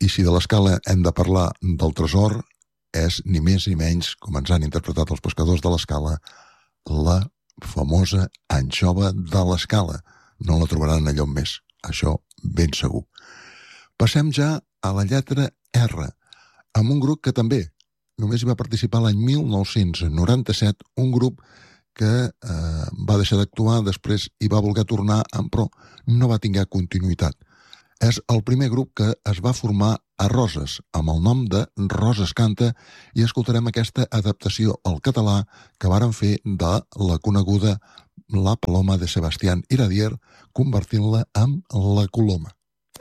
I si de l'escala hem de parlar del tresor, és ni més ni menys, com ens han interpretat els pescadors de l'escala, la famosa anxova de l'escala. No la trobaran enlloc més, això ben segur. Passem ja a la lletra R, amb un grup que també només hi va participar l'any 1997, un grup que va deixar d'actuar, després hi va voler tornar, però no va tenir continuïtat. És el primer grup que es va formar a Roses, amb el nom de Roses Canta, i escoltarem aquesta adaptació al català que varen fer de la coneguda La Paloma de Sebastián Iradier, convertint-la en La Coloma.